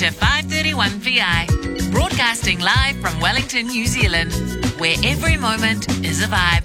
to 531 VI, broadcasting live from Wellington, New Zealand, where every moment is a vibe.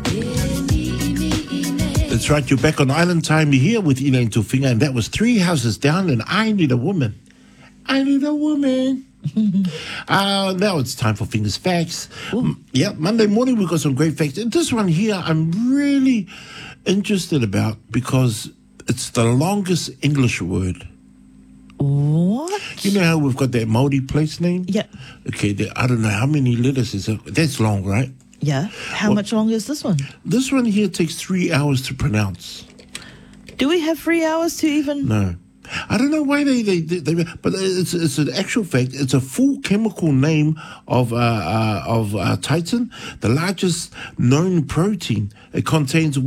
That's right, you're back on Island Time here with Elaine Tufinga, and that was Three Houses Down and I Need a Woman. I Need a Woman. Now it's time for Fingers Facts. Yeah, Monday morning we've got some great facts. And this one here I'm really interested about because it's the longest English word. What? You know how we've got that Maori place name? Yeah. Okay, I don't know how many letters is it. That's long, right? Yeah. How much longer is this one? This one here takes 3 hours to pronounce. Do we have 3 hours to even? No. I don't know why they but it's an actual fact. It's a full chemical name of Titan, the largest known protein. It contains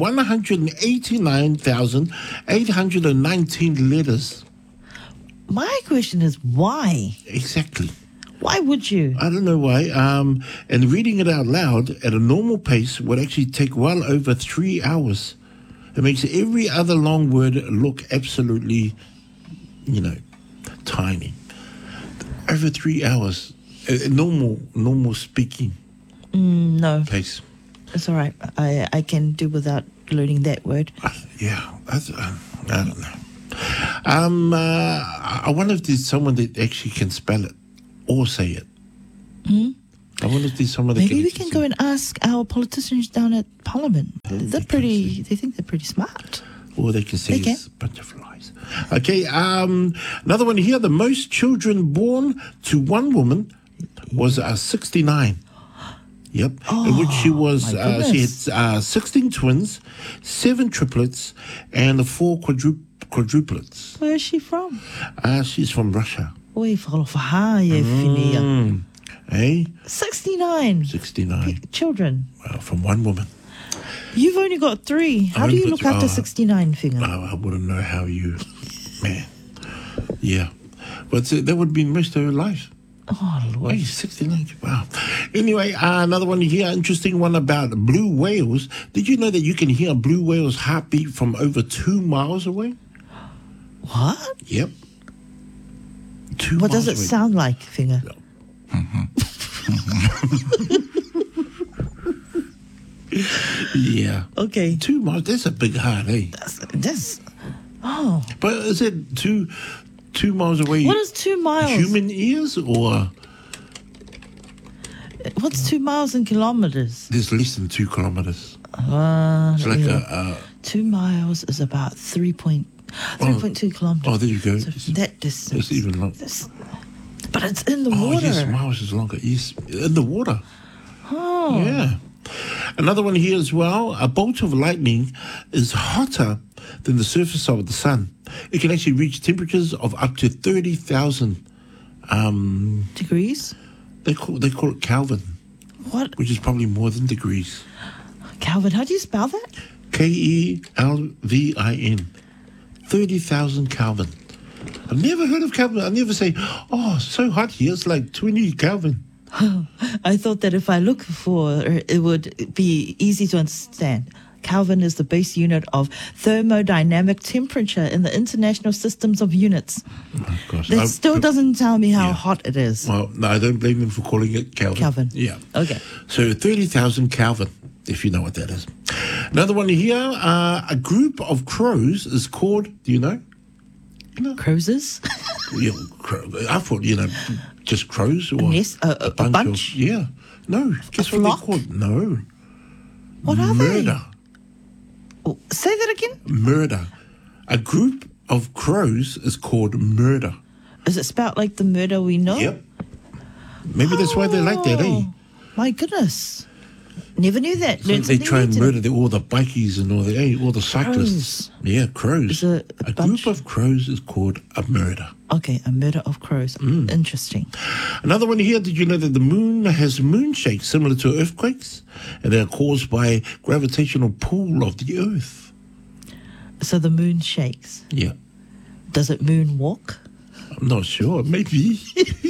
189,819 letters. My question is why? Exactly. Why would you? I don't know why. And reading it out loud at a normal pace would actually take well over 3 hours. It makes every other long word look absolutely, tiny. Over 3 hours. Normal speaking. No. Pace. It's all right. I can do without learning that word. Yeah. I don't know. I wonder if there's someone that actually can spell it or say it. I wonder if there's someone that Maybe we can go and ask our politicians down at Parliament. They think they're pretty smart. Or they can say it's a bunch of lies. Okay, another one here. The most children born to one woman was 69. Yep. In which she had 16 twins, 7 triplets, and 4 quadruplets. Where is she from? She's from Russia. Oi, whakawha e whinia. Eh? 69. 69. Children. Well, from one woman. You've only got 3. How do you look after 69, Finger? I wouldn't know how you... Man. Yeah. But that would be most of her life. Oh, Lord. Wait, 69. Wow. Anyway, another one here, interesting one about blue whales. Did you know that you can hear a blue whale's heartbeat from over 2 miles away? What? Yep. 2 What miles does it away. sound like, Finger? Yeah. Okay. 2 miles, that's a big heart, eh? That's oh. But is it 2 miles away? What is 2 miles? Human ears or... What's 2 miles in kilometers? There's less than 2 kilometers. It's like 2 miles is about 3.2 kilometers. Oh, there you go. So from that distance. It's even longer. But it's in the Oh, water. yes, miles is longer. Yes, in the water. Oh. Yeah. Another one here as well. A bolt of lightning is hotter than the surface of the sun. It can actually reach temperatures of up to 30,000 Degrees? They call it Kelvin. What? Which is probably more than degrees. Kelvin, how do you spell that? Kelvin. 30,000 Kelvin. I've never heard of Kelvin. I never say, oh, so hot here. It's like 20 Kelvin. I thought that if I look for it would be easy to understand. Kelvin is the base unit of thermodynamic temperature in the international systems of units. Oh, gosh. That still doesn't tell me how hot it is. Well, no, I don't blame them for calling it Kelvin. Kelvin. Yeah. Okay. So 30,000 Kelvin, if you know what that is. Another one here, a group of crows is called, do you know? Cruises? Yeah, I thought, just crows or A bunch? Yeah. No, guess what flock? they're called? No. What are Murder. they? Say that again? Murder. A group of crows is called murder. Is it spelled like the murder we know? Yep. Maybe that's why they like that, eh? My goodness. Never knew that. So Learned they something try and new today. murder all the bikies and all the cyclists. Yeah, crows. Is it a bunch? group of crows is called a murder. Okay, a murder of crows. Interesting. Another one here, did you know that the moon has moon shakes similar to earthquakes? And they're caused by gravitational pull of the earth. So the moon shakes. Yeah. Does it moonwalk? I'm not sure. Maybe.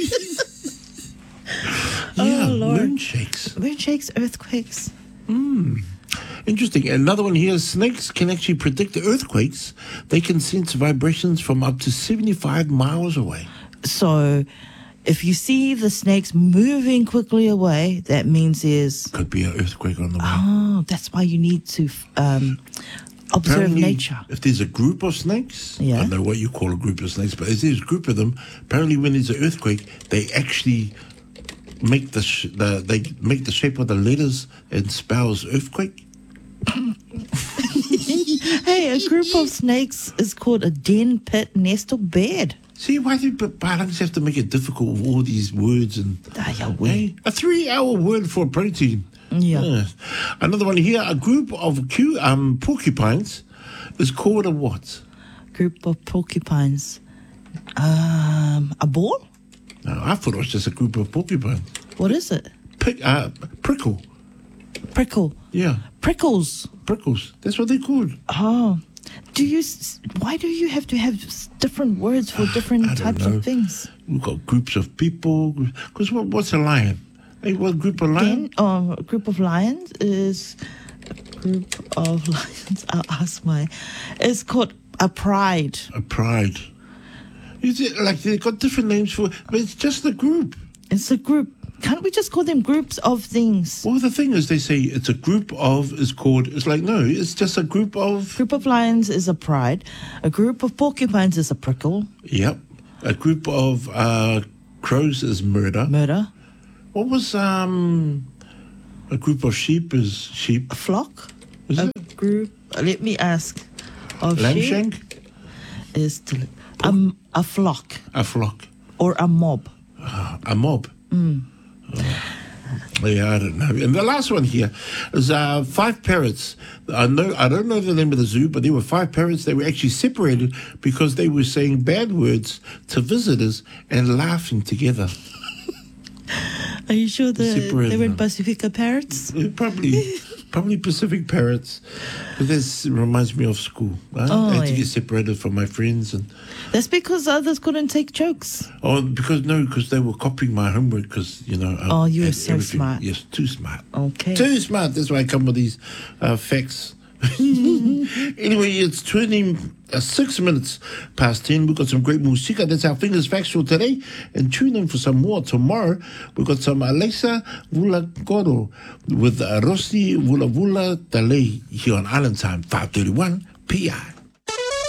Yeah, Lord. moon shakes. Moon shakes, earthquakes. Interesting. Another one here, snakes can actually predict earthquakes. They can sense vibrations from up to 75 miles away. So if you see the snakes moving quickly away, that means there's... Could be an earthquake on the way. Oh, that's why you need to observe Apparently, nature. if there's a group of snakes, I Yeah. don't know what you call a group of snakes, but if there's a group of them, apparently when there's an earthquake, they actually make they make the shape of the letters and spells earthquake. Hey, a group of snakes is called a den, pit, nest, or bed. See, why do Balangs have to make it difficult with all these words? And Hey, a 3-hour word for protein. Yeah. Another one here, a group of porcupines is called a what? group of porcupines. A ball? No, I thought it was just a group of porcupines. What is it? Prickle. Prickle. Yeah, Prickles. prickles. That's what they're called. Oh. Why do you have to have different words for different I don't types know. of things? We've got groups of people. Because what's a lion? Hey, what group of lion? A group of lions is a group of lions. I'll ask it's called a pride. A pride. Is it like they've got different names for, but it's just a group. It's a group. Can't we just call them groups of things? Well, the thing is, they say it's a group of is called. It's like no, it's just a group of. Group of lions is a pride. A group of porcupines is a prickle. Yep. A group of crows is murder. Murder. What was a group of sheep is sheep. A flock. Is a it? group. Let me ask. Of Lamb sheep shank? is a flock A flock. or a mob. A mob. Yeah, I don't know. And the last one here is 5 parrots. I don't know the name of the zoo, but there were 5 parrots. They were actually separated because they were saying bad words to visitors and laughing together. Are you sure Separated they were them. Pacifica parrots? Probably Pacific parrots. But this reminds me of school. Right? Oh, I had to yeah. get separated from my friends and That's because others couldn't take jokes. because they were copying my homework because you know. Oh, you were and so everything. smart. Yes, too smart. Okay. Too smart. That's why I come with these facts. Anyway, it's turning 6 minutes past 10. We've got some great musica. That's our Fingers Facts for today. And tune in for some more tomorrow. We've got some Alexa Vulagoro with Rossi Vula Vula Dale here on Island Time, 5:31 p.m.